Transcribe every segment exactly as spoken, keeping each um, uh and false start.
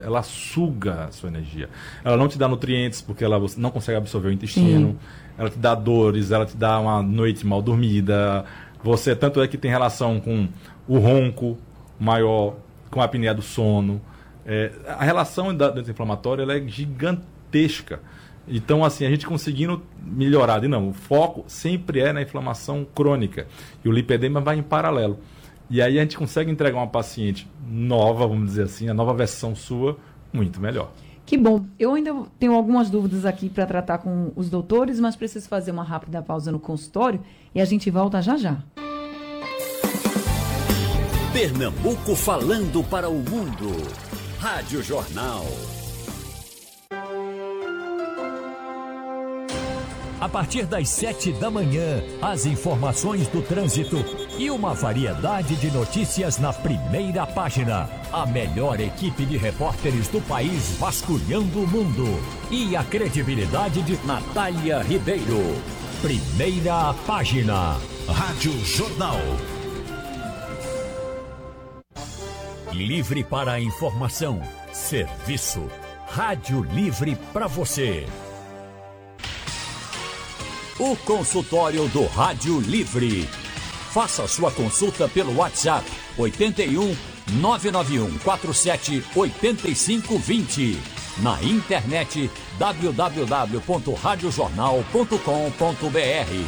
ela suga a sua energia. Ela não te dá nutrientes, porque ela você não consegue absorver o intestino. Sim. Ela te dá dores, ela te dá uma noite mal dormida. Você, tanto é que tem relação com o ronco maior, com a apneia do sono. É, a relação da doença inflamatória ela é gigantesca. Então, assim, a gente conseguindo melhorar. E não, o foco sempre é na inflamação crônica. E o lipedema vai em paralelo. E aí a gente consegue entregar uma paciente nova, vamos dizer assim, a nova versão sua, muito melhor. Que bom. Eu ainda tenho algumas dúvidas aqui para tratar com os doutores, mas preciso fazer uma rápida pausa no consultório e a gente volta já já. Pernambuco falando para o mundo. Rádio Jornal. A partir das sete da manhã, as informações do trânsito e uma variedade de notícias na primeira página. A melhor equipe de repórteres do país vasculhando o mundo. E a credibilidade de Natália Ribeiro. Primeira página. Rádio Jornal. Livre para a informação. Serviço. Rádio Livre para você. O consultório do Rádio Livre. Faça sua consulta pelo WhatsApp oito um, nove nove um quatro sete, oito cinco dois zero. Na internet w w w ponto rádio jornal ponto com ponto b r.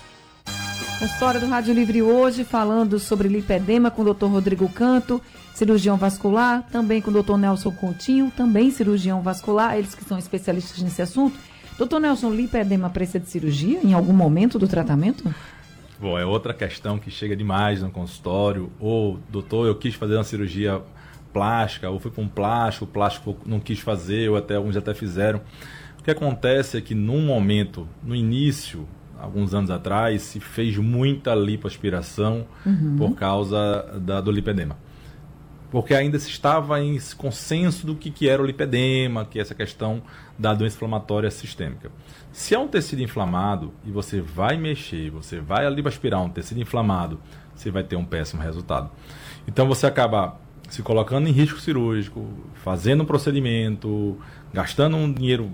Consultório do Rádio Livre hoje falando sobre lipedema com o doutor Rodrigo Canto, cirurgião vascular, também com o doutor Nelson Coutinho, também cirurgião vascular, eles que são especialistas nesse assunto. Doutor Nelson, lipedema precisa de cirurgia em algum momento do tratamento? Bom, é outra questão que chega demais no consultório. Ou, doutor, eu quis fazer uma cirurgia plástica, ou fui para um plástico, o plástico não quis fazer, ou até alguns até fizeram. O que acontece é que num momento, no início, alguns anos atrás, se fez muita lipoaspiração uhum. por causa da, do lipedema. Porque ainda se estava em consenso do que, que era o lipedema, que é essa questão da doença inflamatória sistêmica. Se é um tecido inflamado e você vai mexer, você vai lipoaspirar um tecido inflamado, você vai ter um péssimo resultado. Então você acaba se colocando em risco cirúrgico, fazendo um procedimento, gastando um dinheiro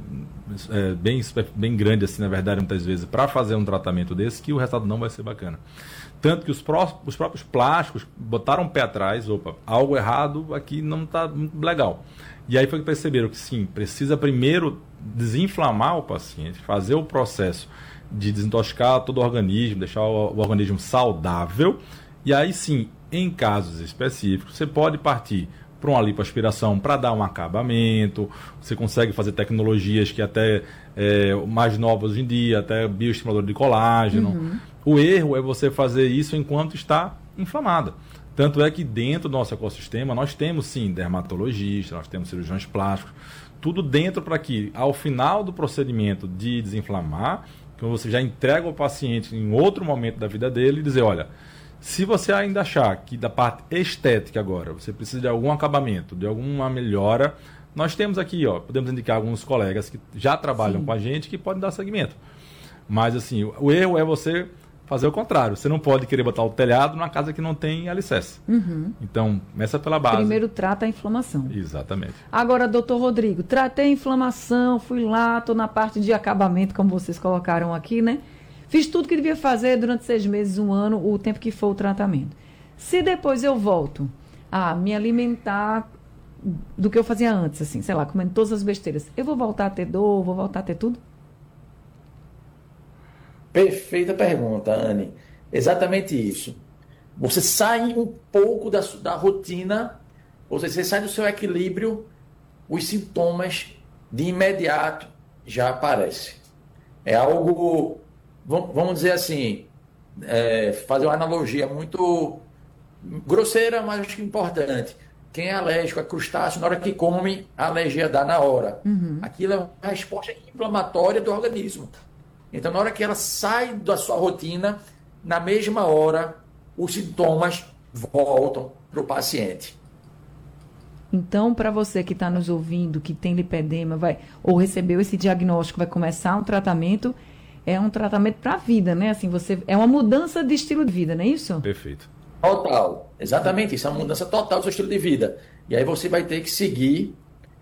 é, bem, bem grande, assim, na verdade, muitas vezes, para fazer um tratamento desse, que o resultado não vai ser bacana. Tanto que os, pró os próprios plásticos botaram o pé atrás, opa, algo errado aqui não está muito legal. E aí foi que perceberam que sim, precisa primeiro desinflamar o paciente, fazer o processo de desintoxicar todo o organismo, deixar o, o organismo saudável, e aí sim, em casos específicos, você pode partir para uma lipoaspiração para dar um acabamento, você consegue fazer tecnologias que até é, mais novas hoje em dia, até bioestimulador de colágeno. Uhum. O erro é você fazer isso enquanto está inflamada. Tanto é que dentro do nosso ecossistema nós temos sim dermatologistas, nós temos cirurgiões plásticos, tudo dentro para que ao final do procedimento de desinflamar, que você já entrega o paciente em outro momento da vida dele e dizer, olha, se você ainda achar que da parte estética agora você precisa de algum acabamento, de alguma melhora, nós temos aqui, ó, podemos indicar alguns colegas que já trabalham sim. com a gente que podem dar segmento. Mas assim, o erro é você fazer o contrário. Você não pode querer botar o telhado numa casa que não tem alicerce. Uhum. Então, começa pela base. Primeiro trata a inflamação. Exatamente. Agora, doutor Rodrigo, tratei a inflamação, fui lá, estou na parte de acabamento, como vocês colocaram aqui, né? Fiz tudo que devia fazer durante seis meses, um ano, o tempo que for o tratamento. Se depois eu volto a me alimentar do que eu fazia antes, assim, sei lá, comendo todas as besteiras, eu vou voltar a ter dor, vou voltar a ter tudo? Perfeita pergunta, Anne. Exatamente isso. Você sai um pouco da, da rotina, ou seja, você sai do seu equilíbrio, os sintomas de imediato já aparecem. É algo, vamos dizer assim, é, fazer uma analogia muito grosseira, mas acho que importante. Quem é alérgico a crustáceo, na hora que come, a alergia dá na hora. Uhum. Aquilo é uma resposta inflamatória do organismo. Então, na hora que ela sai da sua rotina, na mesma hora, os sintomas voltam para o paciente. Então, para você que está nos ouvindo, que tem lipedema, vai, ou recebeu esse diagnóstico, vai começar um tratamento, é um tratamento para a vida, né? Assim, você, é uma mudança de estilo de vida, não é isso? Perfeito. Total. Exatamente isso. É uma mudança total do seu estilo de vida. E aí você vai ter que seguir